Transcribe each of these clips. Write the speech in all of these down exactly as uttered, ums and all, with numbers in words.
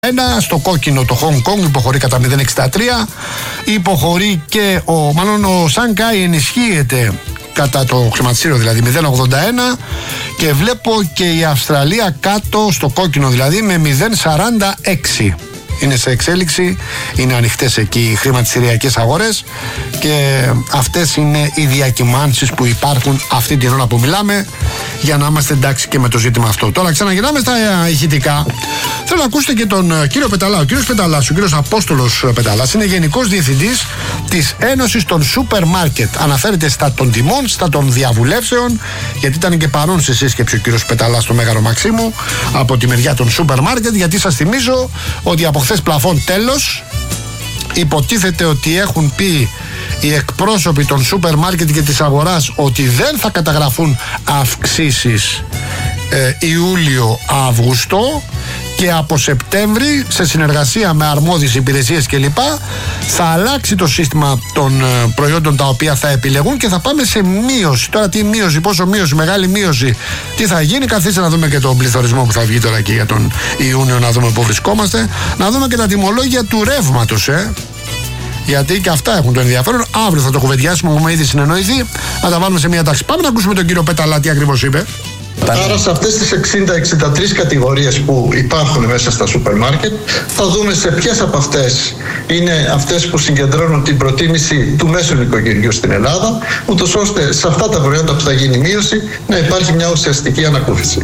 Ένα, στο κόκκινο το Hong Kong υποχωρεί κατά μηδέν κόμμα εξήντα τρία, υποχωρεί και ο, μάλλον ο Σανγκάι ενισχύεται κατά το χρηματιστήριο, δηλαδή μηδέν κόμμα ογδόντα ένα, και βλέπω και η Αυστραλία κάτω στο κόκκινο, δηλαδή με μηδέν κόμμα σαράντα έξι. Είναι σε εξέλιξη, είναι ανοιχτές εκεί οι χρηματιστηριακές αγορές και αυτές είναι οι διακυμάνσεις που υπάρχουν αυτή την ώρα που μιλάμε, για να είμαστε εντάξει και με το ζήτημα αυτό. Τώρα ξαναγυρνάμε στα ηχητικά. Θέλω να ακούσετε και τον κύριο Πεταλά. Ο κύριος Πεταλάς, ο κύριος Απόστολος Πεταλάς, είναι γενικός διευθυντής της Ένωσης των Σούπερ Μάρκετ. Αναφέρεται στα των τιμών, στα των διαβουλεύσεων, γιατί ήταν και παρόν σε σύσκεψη ο κύριος Πεταλάς στο Μέγαρο Μαξίμου από τη μεριά των Σούπερ Μάρκετ. Γιατί σας θυμίζω ότι από χθες πλαφών τέλος. Υποτίθεται ότι έχουν πει οι εκπρόσωποι των σούπερ μάρκετ και της αγοράς ότι δεν θα καταγραφούν αυξήσεις ε, Ιούλιο-Αύγουστο, και από Σεπτέμβρη, σε συνεργασία με αρμόδιες υπηρεσίες κλπ, θα αλλάξει το σύστημα των ε, προϊόντων τα οποία θα επιλεγούν και θα πάμε σε μείωση. Τώρα τι μείωση, πόσο μείωση, μεγάλη μείωση, τι θα γίνει? Καθίστε να δούμε και τον πληθωρισμό που θα βγει τώρα και για τον Ιούνιο, να δούμε πού βρισκόμαστε, να δούμε και τα τιμολόγια του ρεύματος, ε. γιατί και αυτά έχουν το ενδιαφέρον. Αύριο θα το κουβεντιάσουμε, έχουμε ήδη συνεννοηθεί, να τα βάλουμε σε μια τάξη. Πάμε να ακούσουμε τον κύριο Πεταλά τι ακριβώς είπε. Άρα σε αυτές τις εξήντα εξήντα τρεις κατηγορίες που υπάρχουν μέσα στα σούπερ μάρκετ, θα δούμε σε ποιες από αυτές είναι αυτές που συγκεντρώνουν την προτίμηση του μέσου νοικοκυριού στην Ελλάδα, ούτως ώστε σε αυτά τα προϊόντα που θα γίνει μείωση να υπάρχει μια ουσιαστική ανακούφιση.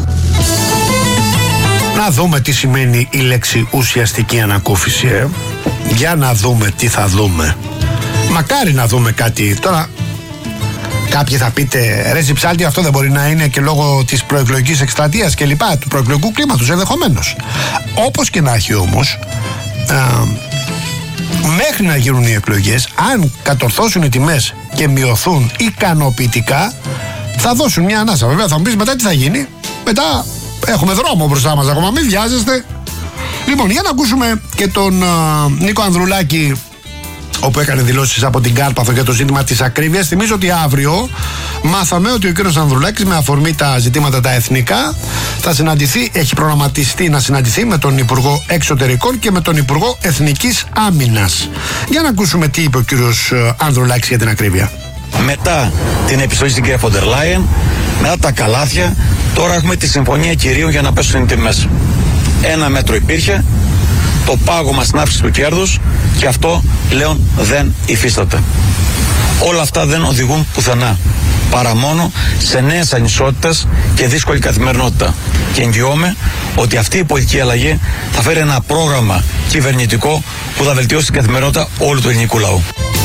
Να δούμε τι σημαίνει η λέξη ουσιαστική ανακούφιση, ε. Για να δούμε τι θα δούμε. Μακάρι να δούμε κάτι. Τώρα κάποιοι θα πείτε, ρε Ζιψάλτη, αυτό δεν μπορεί να είναι και λόγω της προεκλογικής εκστρατείας και λοιπά, του προεκλογικού κλίματος, ενδεχομένως. Όπως και να έχει όμως, α, μέχρι να γίνουν οι εκλογές, αν κατορθώσουν οι τιμές και μειωθούν ικανοποιητικά, θα δώσουν μια ανάσα. Βέβαια θα μου πεις μετά τι θα γίνει. Μετά έχουμε δρόμο μπροστά μας ακόμα, μην βιάζεστε. Λοιπόν, για να ακούσουμε και τον α, Νίκο Ανδρουλάκη, όπου έκανε δηλώσεις από την Κάρπαθο για το ζήτημα της ακρίβειας. Θυμίζω ότι αύριο μάθαμε ότι ο κύριος Ανδρουλάκης, με αφορμή τα ζητήματα τα εθνικά, θα συναντηθεί, έχει προγραμματιστεί να συναντηθεί με τον Υπουργό Εξωτερικών και με τον Υπουργό Εθνικής Άμυνας. Για να ακούσουμε τι είπε ο κύριος Ανδρουλάκης για την ακρίβεια. Μετά την επιστολή στην κυρία Φοντερ Λάιεν, μετά τα καλάθια, τώρα έχουμε τη συμφωνία κυρίων για να πέσουν οι τιμές. Ένα μέτρο υπήρχε, το πάγωμα στην αύξηση του κέρδους, και αυτό πλέον δεν υφίσταται. Όλα αυτά δεν οδηγούν πουθενά, παρά μόνο σε νέες ανισότητες και δύσκολη καθημερινότητα. Και εγγυώμαι ότι αυτή η πολιτική αλλαγή θα φέρει ένα πρόγραμμα κυβερνητικό που θα βελτιώσει την καθημερινότητα όλου του ελληνικού λαού.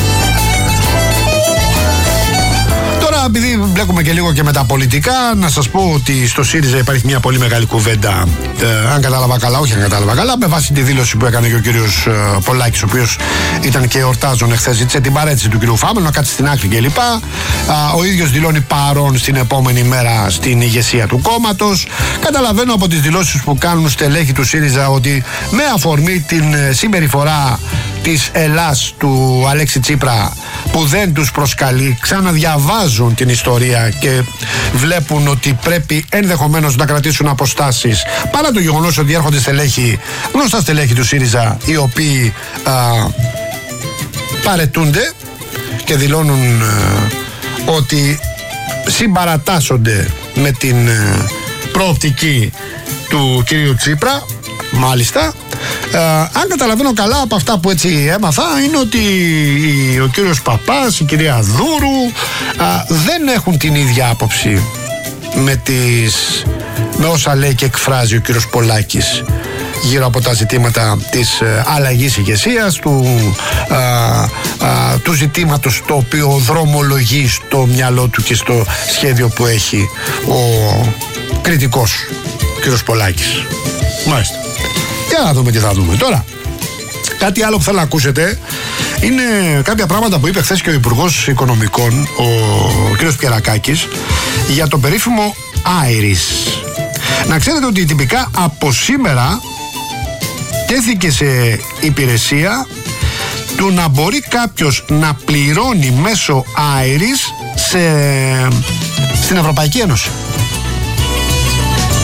Επειδή μπλέκουμε και λίγο και με τα πολιτικά, να σας πω ότι στο ΣΥΡΙΖΑ υπάρχει μια πολύ μεγάλη κουβέντα, ε, αν κατάλαβα καλά, όχι αν κατάλαβα καλά, με βάση τη δήλωση που έκανε και ο κύριος ε, Πολάκης, ο οποίος ήταν και εορτάζων εχθές, ζήτησε την παρέτηση του κύριου Φάμελου, να κάτσει στην άκρη κλπ. Ο ίδιος δηλώνει παρόν στην επόμενη μέρα στην ηγεσία του κόμματος. Καταλαβαίνω από τις δηλώσεις που κάνουν στελέχη του ΣΥΡΙΖΑ ότι με αφορμή την συμπεριφορά της Ελλάς του Αλέξη Τσίπρα, που δεν τους προσκαλεί, ξαναδιαβάζουν την ιστορία και βλέπουν ότι πρέπει ενδεχομένως να κρατήσουν αποστάσεις, παρά το γεγονός ότι έρχονται στελέχη, γνωστά στελέχη του ΣΥΡΙΖΑ, οι οποίοι α, παρετούνται και δηλώνουν α, ότι συμπαρατάσσονται με την α, προοπτική του κυρίου Τσίπρα. Μάλιστα, ε, αν καταλαβαίνω καλά από αυτά που έτσι έμαθα, είναι ότι ο κύριος Παπάς, η κυρία Δούρου ε, δεν έχουν την ίδια άποψη με, τις, με όσα λέει και εκφράζει ο κύριος Πολάκης γύρω από τα ζητήματα της ε, αλλαγής ηγεσίας, του, ε, ε, του ζητήματος το οποίο δρομολογεί στο μυαλό του και στο σχέδιο που έχει ο κριτικός κύριος Πολάκης. Μάλιστα. Για να δούμε τι θα δούμε τώρα. Κάτι άλλο που θέλω να ακούσετε είναι κάποια πράγματα που είπε χθες και ο Υπουργός Οικονομικών, ο κ. Πιερακάκης, για το περίφημο Άιρις. Να ξέρετε ότι τυπικά από σήμερα τέθηκε σε υπηρεσία του να μπορεί κάποιος να πληρώνει μέσω Άιρις σε... στην Ευρωπαϊκή Ένωση.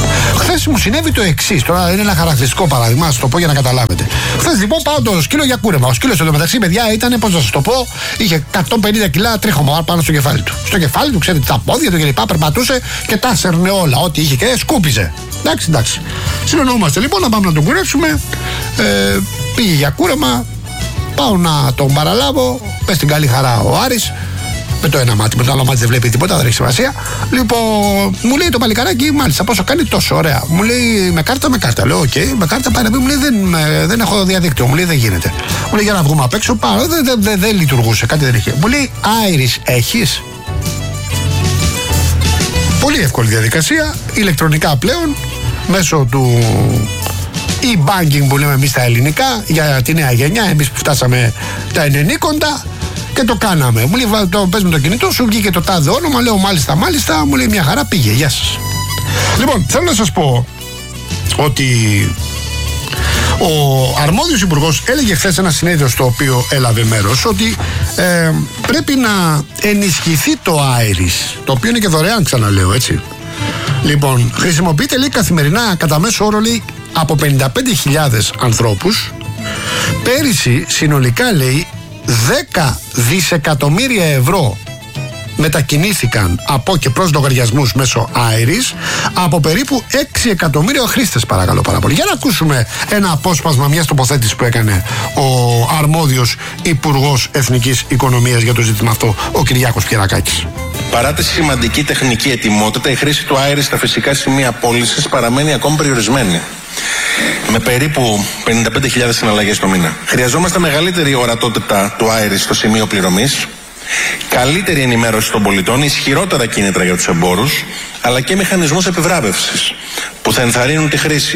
Χθες μου συνέβη το εξής. Τώρα είναι ένα χαρακτηριστικό παράδειγμα, να σας το πω για να καταλάβετε. Χθες λοιπόν πάω το σκύλο για κούρεμα. Ο σκύλος εντωμεταξύ, παιδιά, ήταν, πώς να σας το πω, είχε εκατόν πενήντα κιλά τρίχωμα πάνω στο κεφάλι του. Στο κεφάλι του, ξέρετε, τα πόδια του κλπ. Περπατούσε και τα σέρνε όλα. Ό,τι είχε και σκούπιζε. Εντάξει, εντάξει. Συνεννοούμαστε λοιπόν να πάμε να τον κουρέψουμε. Ε, πήγε για κούρεμα. Πάω να τον παραλάβω. Πες την καλή χαρά ο Άρης. Με το ένα μάτι, με το άλλο μάτι δεν βλέπει τίποτα, δεν έχει σημασία. Λοιπόν, μου λέει το παλικαράκι, μάλιστα, πόσο κάνει, τόσο ωραία. Μου λέει με κάρτα, με κάρτα. Λέω, οκ, okay, με κάρτα πάει να πει, μου λέει δεν, δεν έχω διαδίκτυο, μου λέει δεν γίνεται. Μου λέει για να βγούμε απ' έξω, πάω, δεν δε, δε, δε λειτουργούσε, κάτι δεν είχε. Μου λέει, Iris έχεις? Πολύ εύκολη διαδικασία, ηλεκτρονικά πλέον, μέσω του e-banking που λέμε εμείς στα ελληνικά, για τη νέα γενιά, εμείς που φτάσαμε τα ενενήκοντα. Και το κάναμε. Μου λέει, το, πες με το κινητό σου, βγήκε το τάδε όνομα. Λέω, μάλιστα, μάλιστα. Μου λέει, μια χαρά, πήγε. Γεια σας. Λοιπόν, θέλω να σας πω ότι ο αρμόδιος υπουργός έλεγε χθες ένα συνέδριο στο οποίο έλαβε μέρος ότι ε, πρέπει να ενισχυθεί το Iris, το οποίο είναι και δωρεάν, ξαναλέω, έτσι. Λοιπόν, χρησιμοποιείται, λέει, καθημερινά κατά μέσο όρο, λέει, από πενήντα πέντε χιλιάδες ανθρώπους. Πέρυσι, συνολικά, λέει, δέκα δισεκατομμύρια ευρώ μετακινήθηκαν από και προς λογαριασμούς μέσω Iris από περίπου έξι εκατομμύρια χρήστες, παρακαλώ πάρα πολύ. Για να ακούσουμε ένα απόσπασμα μιας τοποθέτησης που έκανε ο αρμόδιος Υπουργός Εθνικής Οικονομίας για το ζήτημα αυτό, ο Κυριάκος Πιερακάκης. Παρά τη σημαντική τεχνική ετοιμότητα, η χρήση του Iris στα φυσικά σημεία πώλησης παραμένει ακόμη περιορισμένη, με περίπου πενήντα πέντε χιλιάδες συναλλαγές το μήνα. Χρειαζόμαστε μεγαλύτερη ορατότητα του Iris στο σημείο πληρωμής, καλύτερη ενημέρωση των πολιτών, ισχυρότερα κίνητρα για τους εμπόρους, αλλά και μηχανισμούς επιβράβευσης που θα ενθαρρύνουν τη χρήση.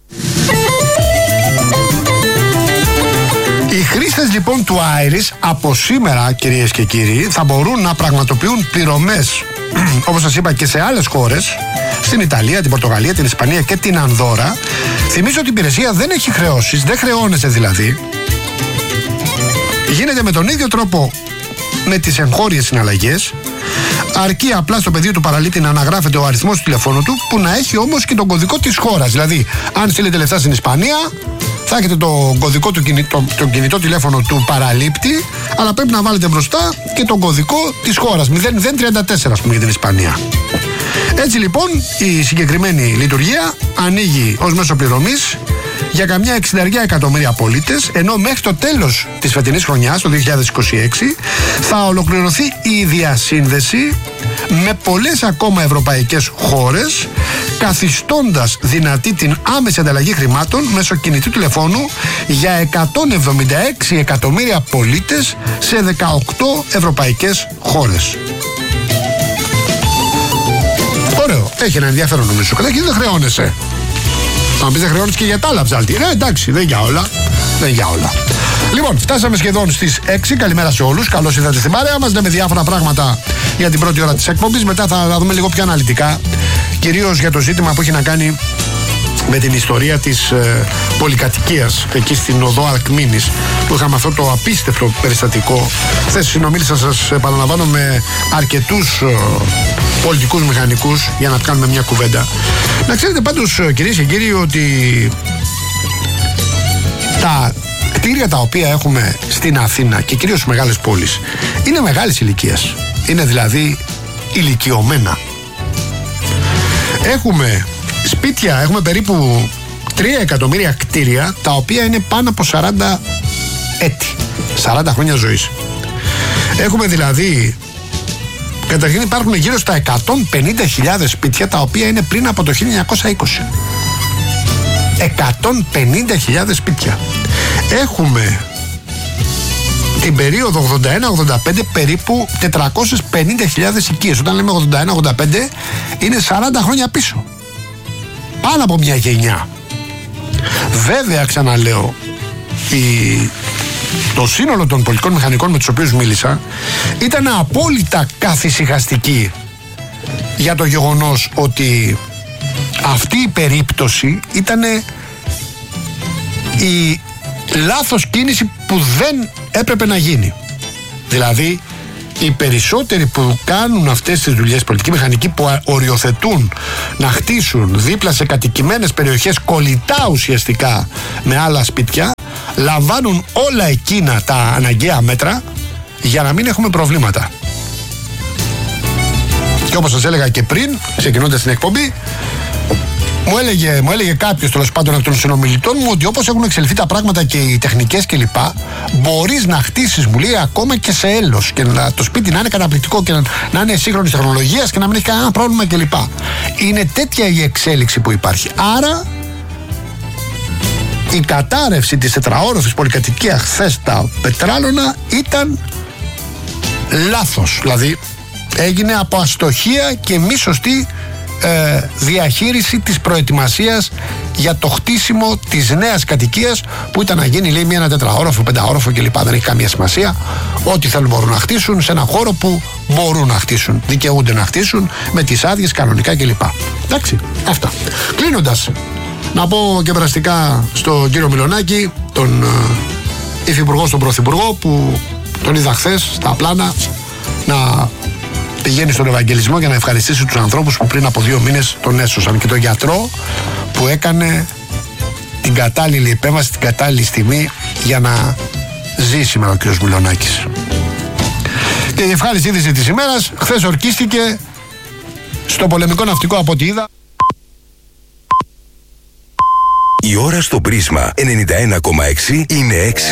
Οι χρήστες λοιπόν του Iris από σήμερα, κυρίες και κύριοι, θα μπορούν να πραγματοποιούν πληρωμές, όπως σας είπα, και σε άλλες χώρες, στην Ιταλία, την Πορτογαλία, την Ισπανία και την Ανδόρα. Θυμίζω ότι η υπηρεσία δεν έχει χρεώσεις, δεν χρεώνεσαι δηλαδή. Γίνεται με τον ίδιο τρόπο με τις εγχώριες συναλλαγές, αρκεί απλά στο πεδίο του παραλήτη να αναγράφεται ο αριθμός του τηλεφώνου του, που να έχει όμως και τον κωδικό της χώρας. Δηλαδή, αν στείλετε λεφτά στην Ισπανία, θα έχετε τον κωδικό του κινητό, το κινητό τηλέφωνο του παραλήπτη, αλλά πρέπει να βάλετε μπροστά και τον κωδικό της χώρας, μηδέν μηδέν τριάντα τέσσερα, ας πούμε, για την Ισπανία. Έτσι λοιπόν η συγκεκριμένη λειτουργία ανοίγει ως μέσο πληρωμής για καμιά εξήντα εκατομμύρια πολίτες, ενώ μέχρι το τέλος της φετινής χρονιάς, το δύο χιλιάδες είκοσι έξι, θα ολοκληρωθεί η διασύνδεση με πολλές ακόμα ευρωπαϊκές χώρες, καθιστώντας δυνατή την άμεση ανταλλαγή χρημάτων μέσω κινητού τηλεφώνου για εκατόν εβδομήντα έξι εκατομμύρια πολίτες σε δεκαοκτώ ευρωπαϊκές χώρες. Ωραίο, έχει ένα ενδιαφέρον νομίζω. Καταρχήν δεν χρεώνεσαι. Αν πεις δεν χρεώνεσαι και για τα άλλα ψάλτη. Ναι, εντάξει, δεν για όλα. Δεν για όλα. Λοιπόν, φτάσαμε σχεδόν στις έξι. Καλημέρα σε όλους. Καλώς ήρθατε στην παρέα μας. Λέμε διάφορα πράγματα για την πρώτη ώρα της εκπομπής. Μετά θα δούμε λίγο πιο αναλυτικά, κυρίως για το ζήτημα που έχει να κάνει με την ιστορία της ε, πολυκατοικίας εκεί στην οδό Αλκμήνης, που είχαμε αυτό το απίστευτο περιστατικό. Χθες συνομίλησα, σας επαναλαμβάνω, με αρκετούς ε, πολιτικούς μηχανικούς για να κάνουμε μια κουβέντα. Να ξέρετε πάντως, κυρίες και κύριοι, ότι τα κτίρια τα οποία έχουμε στην Αθήνα και κυρίως στις μεγάλες πόλεις είναι μεγάλης ηλικίας. Είναι δηλαδή ηλικιωμένα. Έχουμε σπίτια, έχουμε περίπου τρία εκατομμύρια κτίρια τα οποία είναι πάνω από σαράντα έτη, σαράντα χρόνια ζωής. Έχουμε δηλαδή, καταρχήν υπάρχουν γύρω στα εκατόν πενήντα χιλιάδες σπίτια τα οποία είναι πριν από το χίλια εννιακόσια είκοσι. εκατόν πενήντα χιλιάδες σπίτια. Έχουμε την περίοδο ογδόντα ένα ογδόντα πέντε περίπου τετρακόσιες πενήντα χιλιάδες οικίες. Όταν λέμε ογδόντα ένα ογδόντα πέντε είναι σαράντα χρόνια πίσω. Πάνω από μια γενιά. Βέβαια, ξαναλέω, η... το σύνολο των πολιτικών μηχανικών με τους οποίους μίλησα ήταν απόλυτα καθησυχαστική για το γεγονός ότι αυτή η περίπτωση ήταν η λάθος κίνηση που δεν έπρεπε να γίνει. Δηλαδή οι περισσότεροι που κάνουν αυτές τις δουλειές, πολιτικοί μηχανικοί που οριοθετούν να χτίσουν δίπλα σε κατοικημένες περιοχές κολλητά ουσιαστικά με άλλα σπίτια, λαμβάνουν όλα εκείνα τα αναγκαία μέτρα για να μην έχουμε προβλήματα. Και όπως σας έλεγα και πριν, ξεκινώντας την εκπομπή, Μου έλεγε, μου έλεγε κάποιος τέλος πάντων από των συνομιλητών μου ότι όπως έχουν εξελιχθεί τα πράγματα και οι τεχνικές κλπ., μπορείς να χτίσεις, μου λέει, ακόμα και σε έλος και να, το σπίτι να είναι καταπληκτικό και να, να είναι σύγχρονης τεχνολογίας και να μην έχει κανένα πρόβλημα κλπ. Είναι τέτοια η εξέλιξη που υπάρχει. Άρα η κατάρρευση της τετραόροφης πολυκατοικίας χθες στα Πετράλωνα ήταν λάθος. Δηλαδή έγινε από αστοχία και μη σωστή Ε, διαχείριση της προετοιμασίας για το χτίσιμο της νέας κατοικίας που ήταν να γίνει, λέει, μία ένα τετραόροφο, πενταόροφο κλπ. Δεν έχει καμία σημασία. Ό,τι θέλουν μπορούν να χτίσουν σε ένα χώρο που μπορούν να χτίσουν, δικαιούνται να χτίσουν με τις άδειες κανονικά κλπ. Εντάξει, αυτά. Κλείνοντας, να πω και περαστικά στον κύριο Μιλονάκη, τον ε, υφυπουργό, στον πρωθυπουργό, που τον είδα χθες στα πλάνα να πηγαίνει στον Ευαγγελισμό για να ευχαριστήσει τους ανθρώπους που πριν από δύο μήνες τον έσωσαν, και τον γιατρό που έκανε την κατάλληλη επέμβαση την κατάλληλη στιγμή για να ζει σήμερα ο κ. Μιλονάκης. Και η ευχάριστη είδηση της ημέρας, χθες ορκίστηκε στο πολεμικό ναυτικό από ό,τι είδα. Η ώρα στο Πρίσμα ενενήντα ένα κόμμα έξι είναι έξι.